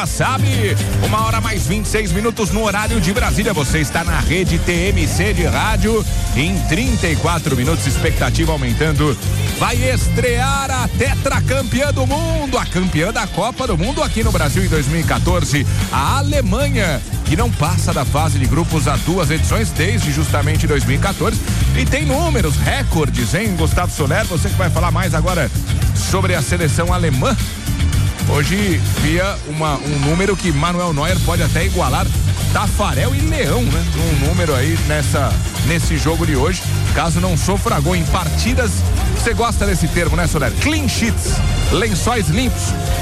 Sabe, 1h mais 26 no horário de Brasília. Você está na rede TMC de rádio. Em 34 minutos, expectativa aumentando. Vai estrear a tetracampeã do mundo, a campeã da Copa do Mundo aqui no Brasil em 2014, a Alemanha, que não passa da fase de grupos há 2 edições desde justamente 2014 e tem números, recordes, hein, Gustavo Soler? Você que vai falar mais agora sobre a seleção alemã. Hoje via um número que Manuel Neuer pode até igualar Tafarel e Leão, né? Um número aí nesse jogo de hoje, caso não sofra gol em partidas. Você gosta desse termo, né, Soler? Clean sheets, lençóis limpos.